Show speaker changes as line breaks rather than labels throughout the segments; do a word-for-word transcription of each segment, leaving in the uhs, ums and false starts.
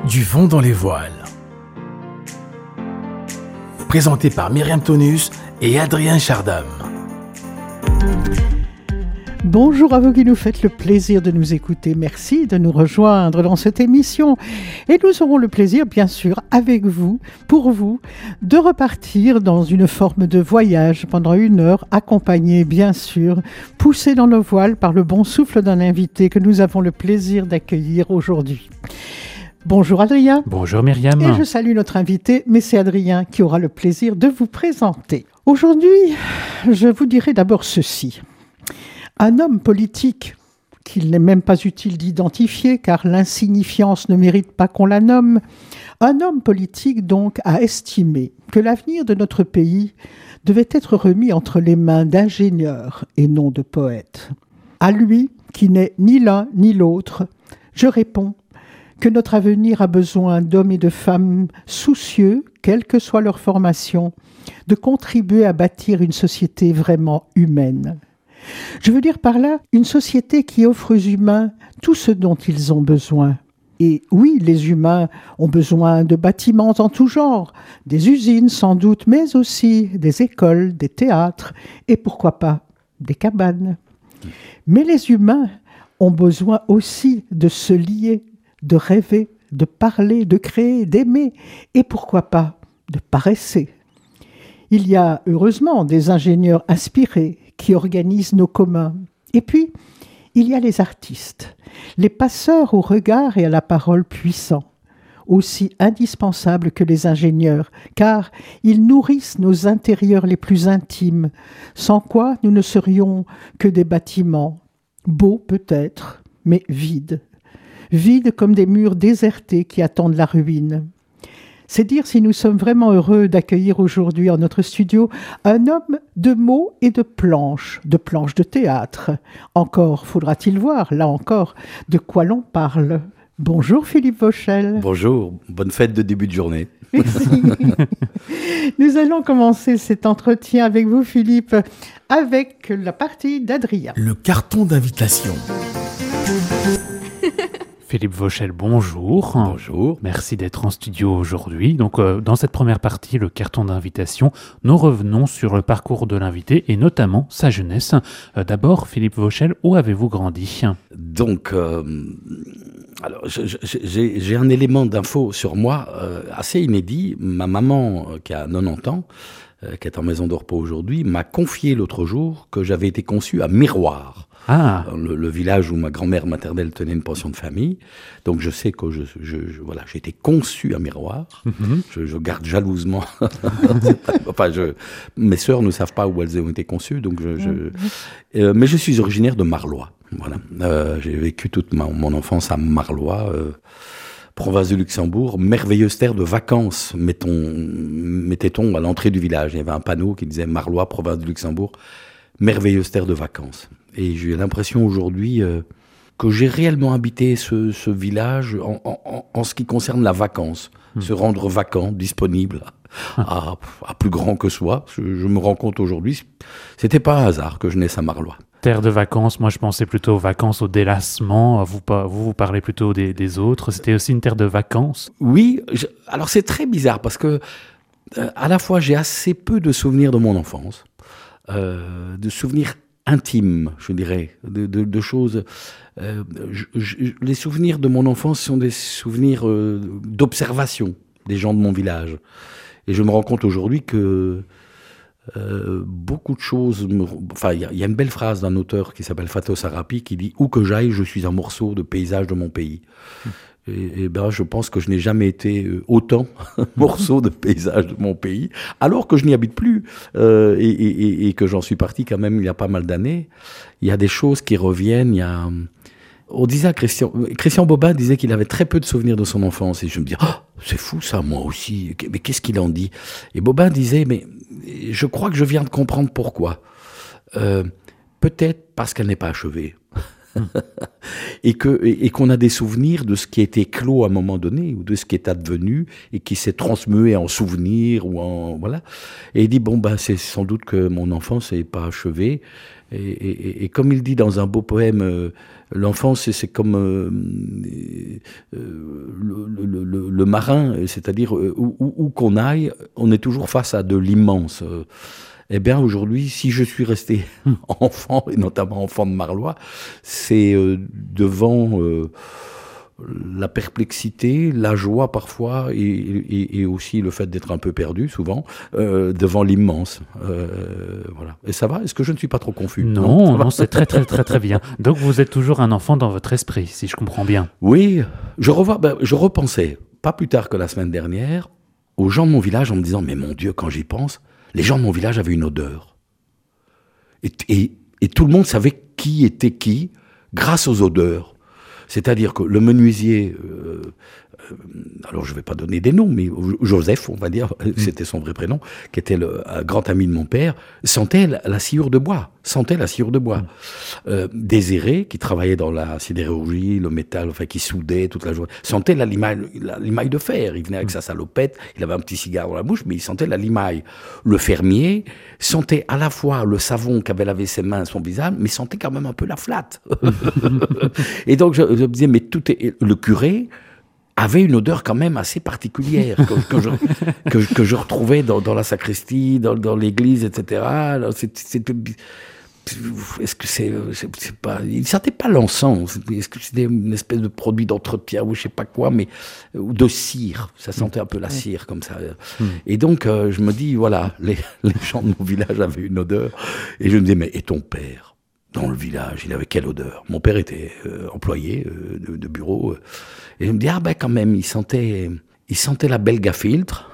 Du vent dans les voiles. Présenté par Myriam Tonus et Adrien Chardam.
Bonjour à vous qui nous faites le plaisir de nous écouter. Merci de nous rejoindre dans cette émission. Et nous aurons le plaisir, bien sûr, avec vous, pour vous, de repartir dans une forme de voyage pendant une heure, accompagné, bien sûr, poussé dans nos voiles par le bon souffle d'un invité que nous avons le plaisir d'accueillir aujourd'hui. Bonjour Adrien.
Bonjour Myriam.
Et je salue notre invité, mais c'est Adrien qui aura le plaisir de vous présenter. Aujourd'hui, je vous dirai d'abord ceci. Un homme politique, qu'il n'est même pas utile d'identifier, car l'insignifiance ne mérite pas qu'on la nomme, un homme politique donc a estimé que l'avenir de notre pays devait être remis entre les mains d'ingénieurs et non de poètes. À lui, qui n'est ni l'un ni l'autre, je réponds que notre avenir a besoin d'hommes et de femmes soucieux, quelle que soit leur formation, de contribuer à bâtir une société vraiment humaine. Je veux dire par là une société qui offre aux humains tout ce dont ils ont besoin. Et oui, les humains ont besoin de bâtiments en tout genre, des usines sans doute, mais aussi des écoles, des théâtres et pourquoi pas des cabanes. Mais les humains ont besoin aussi de se lier, de rêver, de parler, de créer, d'aimer et pourquoi pas de paresser. Il y a heureusement des ingénieurs inspirés qui organisent nos communs. Et puis, il y a les artistes, les passeurs au regard et à la parole puissants, aussi indispensables que les ingénieurs, car ils nourrissent nos intérieurs les plus intimes, sans quoi nous ne serions que des bâtiments, beaux peut-être, mais vides, vides comme des murs désertés qui attendent la ruine. C'est dire si nous sommes vraiment heureux d'accueillir aujourd'hui en notre studio un homme de mots et de planches, de planches de théâtre. Encore faudra-t-il voir, là encore, de quoi l'on parle. Bonjour Philippe Vauchel.
Bonjour, bonne fête de début de journée.
Merci. Nous allons commencer cet entretien avec vous Philippe, avec la partie d'Adrien.
Le carton d'invitation.
Philippe Vauchel, bonjour.
Bonjour.
Merci d'être en studio aujourd'hui. Donc, euh, dans cette première partie, le carton d'invitation, nous revenons sur le parcours de l'invité et notamment sa jeunesse. Euh, d'abord, Philippe Vauchel, où avez-vous grandi ?
Donc, euh, alors, je, je, j'ai, j'ai un élément d'info sur moi euh, assez inédit. Ma maman, euh, qui a quatre-vingt-dix ans, euh, qui est en maison de repos aujourd'hui, m'a confié l'autre jour que j'avais été conçu à Miroir.
Ah.
Le, le village où ma grand-mère maternelle tenait une pension de famille. Donc je sais que je, je, je, voilà, j'ai été conçu à Miroir. Mm-hmm. Je, je garde jalousement. enfin, je, mes sœurs ne savent pas où elles ont été conçues. Donc je, je, mm-hmm. euh, mais je suis originaire de Marlois. Voilà. Euh, j'ai vécu toute ma, mon enfance à Marlois. Euh, province de Luxembourg, merveilleuse terre de vacances, mettons, mettait-on à l'entrée du village. Il y avait un panneau qui disait Marlois, province de Luxembourg, merveilleuse terre de vacances. Et j'ai l'impression aujourd'hui euh, que j'ai réellement habité ce, ce village en, en, en ce qui concerne la vacance. Mmh. Se rendre vacant, disponible, à, à plus grand que soi. Je, je me rends compte aujourd'hui, c'était pas un hasard que je naisse à Marlois.
Terre de vacances, moi je pensais plutôt aux vacances, au délassement. Vous, vous, vous parlez plutôt des, des autres. C'était aussi une terre de vacances ?
Oui, je, alors c'est très bizarre parce que euh, à la fois j'ai assez peu de souvenirs de mon enfance, euh, de souvenirs intime, je dirais, de, de, de choses. Euh, je, je, les souvenirs de mon enfance sont des souvenirs euh, d'observation des gens de mon village. Et je me rends compte aujourd'hui que euh, beaucoup de choses... Me, enfin, il y, y a une belle phrase d'un auteur qui s'appelle Fatou Sarapi qui dit « Où que j'aille, je suis un morceau de paysage de mon pays ». Et, et ben, je pense que je n'ai jamais été autant morceau de paysage de mon pays, alors que je n'y habite plus euh, et, et, et que j'en suis parti quand même il y a pas mal d'années. Il y a des choses qui reviennent. Il y a, on disait à Christian, Christian Bobin disait qu'il avait très peu de souvenirs de son enfance et je me dis, oh, c'est fou ça, moi aussi. Mais qu'est-ce qu'il en dit ? Et Bobin disait, mais je crois que je viens de comprendre pourquoi. Euh, peut-être parce qu'elle n'est pas achevée. et, que, et, et qu'on a des souvenirs de ce qui a été clos à un moment donné ou de ce qui est advenu et qui s'est transmué en souvenirs ou en voilà. Et il dit bon bah c'est sans doute que mon enfance n'est pas achevée et, et, et comme il dit dans un beau poème, euh, l'enfance c'est, c'est comme euh, euh, le, le, le, le marin, c'est-à-dire où, où, où qu'on aille, on est toujours face à de l'immense. Eh bien, aujourd'hui, si je suis resté enfant, et notamment enfant de Marlois, c'est euh, devant euh, la perplexité, la joie parfois, et, et, et aussi le fait d'être un peu perdu, souvent, euh, devant l'immense. Euh, voilà. Et ça va? Est-ce que je ne suis pas trop confus?
Non, non, non c'est très, très, très, très bien. Donc, vous êtes toujours un enfant dans votre esprit, si je comprends bien.
Oui, je, revois, ben, je repensais, pas plus tard que la semaine dernière, aux gens de mon village en me disant, mais mon Dieu, quand j'y pense, les gens de mon village avaient une odeur. Et, et, et tout le monde savait qui était qui grâce aux odeurs. C'est-à-dire que le menuisier, euh, euh, alors je ne vais pas donner des noms, mais Joseph, on va dire, mmh. c'était son vrai prénom, qui était le, un grand ami de mon père, sentait la, la sciure de bois, sentait la sciure de bois. Mmh. Euh, Désiré, qui travaillait dans la sidérurgie, le métal, enfin qui soudait toute la journée, sentait la limaille, la limaille de fer. Il venait avec mmh. sa salopette, il avait un petit cigare dans la bouche, mais il sentait la limaille. Le fermier sentait à la fois le savon qu'avait lavé ses mains, son visage, mais sentait quand même un peu la flatte. Et donc je, je me disais, mais tout est... Le curé avait une odeur quand même assez particulière que, que, je, que, que je retrouvais dans, dans la sacristie, dans, dans l'église, et cetera. Alors, c'est, c'est, est-ce que c'est, c'est, c'est pas... Il ne sentait pas l'encens. Est-ce que c'était une espèce de produit d'entretien ou je ne sais pas quoi, mais ou de cire. Ça sentait un peu la cire comme ça. Mmh. Et donc, euh, je me dis, voilà, les, les gens de mon village avaient une odeur. Et je me disais, mais et ton père ? Dans le village, il avait quelle odeur? Mon père était euh, employé euh, de, de bureau. Euh, et je me dis, ah ben quand même, il sentait, il sentait la Belga filtre,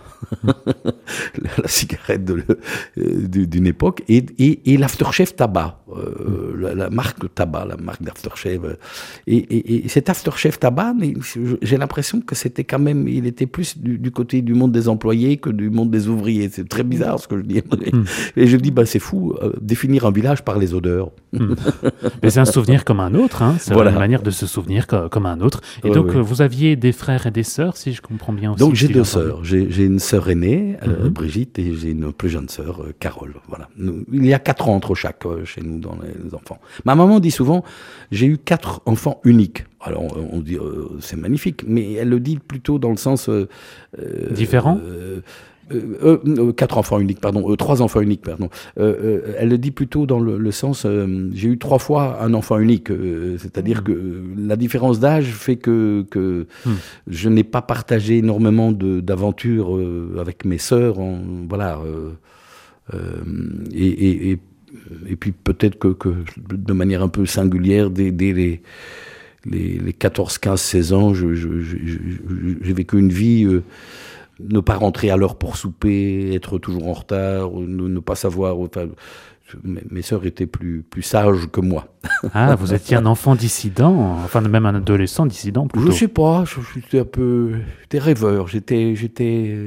la cigarette de, euh, d'une époque, et, et, et l'Aftershave tabac, euh, la, la marque tabac, la marque d'Aftershave. Et, et, et cet Aftershave tabac, j'ai l'impression que c'était quand même, il était plus du, du côté du monde des employés que du monde des ouvriers. C'est très bizarre ce que je dis. Mm. Et je dis, bah, c'est fou, euh, définir un village par les odeurs.
Mm. Mais c'est un souvenir comme un autre, hein. C'est voilà. Une manière de se souvenir comme, comme un autre. Et ouais, donc, ouais. vous aviez des frères et des sœurs, si je comprends bien aussi.
Donc, j'ai deux sœurs. J'ai, j'ai une sœur aînée, euh, mm-hmm. Brigitte, et j'ai une plus jeune sœur, euh, Carole. Voilà. Nous, il y a quatre ans entre chaque euh, chez nous dans les, les enfants. Ma maman dit souvent, j'ai eu quatre enfants uniques. Alors, on, on dit, euh, c'est magnifique, mais elle le dit plutôt dans le sens... Euh,
Différent
euh, Euh, euh, quatre enfants uniques, pardon, euh, trois enfants uniques, pardon. Euh, euh, elle le dit plutôt dans le, le sens, euh, j'ai eu trois fois un enfant unique, euh, c'est-à-dire mmh. que euh, la différence d'âge fait que, que mmh. je n'ai pas partagé énormément de, d'aventures euh, avec mes sœurs, en, voilà, euh, euh, et, et, et, et puis peut-être que, que de manière un peu singulière, dès, dès les, les, les quatorze, quinze, seize ans, je, je, je, je, j'ai vécu une vie... Euh, ne pas rentrer à l'heure pour souper, être toujours en retard, ne, ne pas savoir... Enfin, mes, mes sœurs étaient plus, plus sages que moi.
Ah, vous étiez un enfant dissident, enfin même un adolescent dissident plutôt.
Je sais pas, j'étais un peu... J'étais rêveur, j'étais... j'étais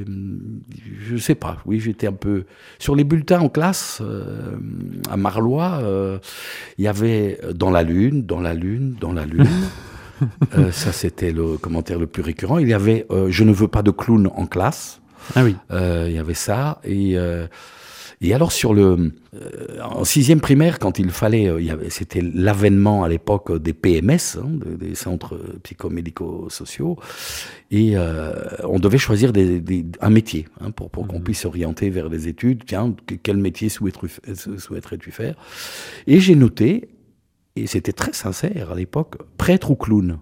je sais pas, oui, j'étais un peu... Sur les bulletins en classe, euh, à Marlois, euh, il y avait « dans la lune, dans la lune, dans la lune ». euh, ça, c'était le commentaire le plus récurrent. Il y avait euh, « Je ne veux pas de clown en classe ».
Ah oui.
Euh, il y avait ça. Et, euh, et alors, sur le, euh, en sixième primaire, quand il fallait... Euh, il y avait, c'était l'avènement à l'époque des P M S, hein, des centres psychomédico-sociaux. Et euh, on devait choisir des, des, un métier hein, pour, pour mmh. qu'on puisse s'orienter vers les études. Tiens, quel métier souhaiterais-tu, souhaiterais-tu faire? Et j'ai noté... Et c'était très sincère à l'époque, prêtre ou clown.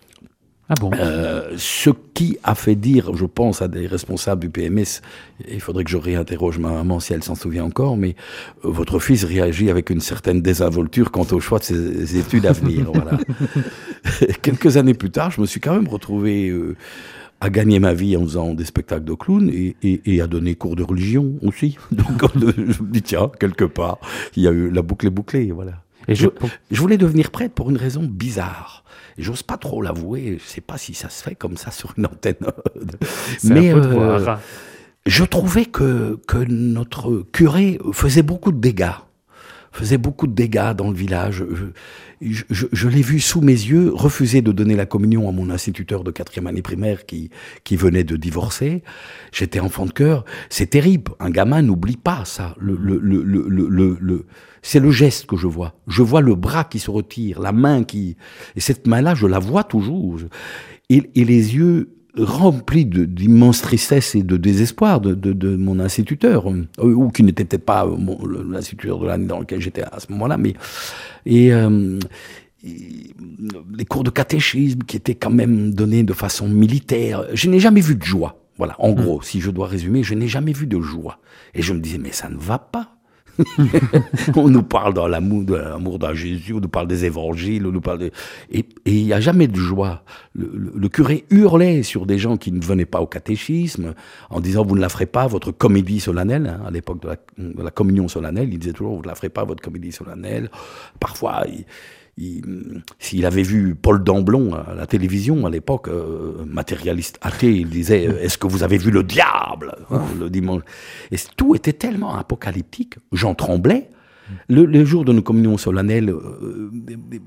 Ah bon
euh, Ce qui a fait dire, je pense, à des responsables du P M S, il faudrait que je réinterroge ma maman si elle s'en souvient encore, mais euh, votre fils réagit avec une certaine désinvolture quant au choix de ses études à venir. Voilà. Quelques années plus tard, je me suis quand même retrouvé... Euh, à gagner ma vie en faisant des spectacles de clown et, et, et à donner cours de religion aussi. Donc je me dis, tiens, quelque part, il y a eu la boucle est bouclée, voilà. Et je, je voulais devenir prêtre pour une raison bizarre. Et j'ose pas trop l'avouer. Je ne sais pas si ça se fait comme ça sur une antenne. Mais euh, je trouvais que, que notre curé faisait beaucoup de dégâts. Faisait beaucoup de dégâts dans le village. Je, je, je l'ai vu sous mes yeux refuser de donner la communion à mon instituteur de quatrième année primaire qui, qui venait de divorcer. J'étais enfant de cœur. C'est terrible. Un gamin n'oublie pas ça. Le, le, le, le, le, le, le, c'est le geste que je vois. Je vois le bras qui se retire, la main qui... Et cette main-là, je la vois toujours. Et, et les yeux rempli de, d'immense tristesse et de désespoir de, de, de mon instituteur, euh, ou qui n'était peut-être pas mon, l'instituteur de l'année dans lequel j'étais à ce moment-là, mais et, euh, et les cours de catéchisme qui étaient quand même donnés de façon militaire. Je n'ai jamais vu de joie. Voilà, en mmh. gros, si je dois résumer, je n'ai jamais vu de joie. Et je me disais, mais ça ne va pas. On nous parle dans l'amour, de l'amour d'un Jésus, on nous parle des évangiles, on nous parle de... Et il n'y a jamais de joie. Le, le, le curé hurlait sur des gens qui ne venaient pas au catéchisme, en disant, vous ne la ferez pas, votre comédie solennelle, hein, à l'époque de la, de la communion solennelle, il disait toujours, vous ne la ferez pas, votre comédie solennelle. Parfois... Il, Il, s'il avait vu Paul Damblon à la télévision à l'époque, euh, matérialiste athée, il disait « Est-ce que vous avez vu le diable ?» hein, le dimanche. Et tout était tellement apocalyptique, j'en tremblais. Le, le jour de nos communions solennelles, euh,